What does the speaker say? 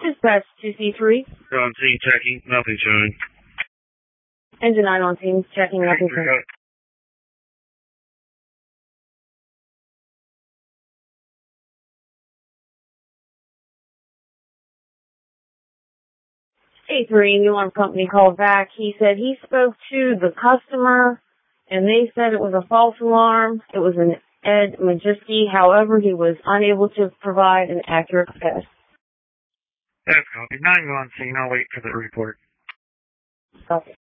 Dispatch 2C3. On scene checking, nothing showing. Engine 9 on scene, checking, nothing showing. A3, the alarm company called back. He said he spoke to the customer, and they said it was a false alarm. It was an Ed Majewski. However, he was unable to provide an accurate test. That's copy. 9 on scene. I'll wait for the report. Copy.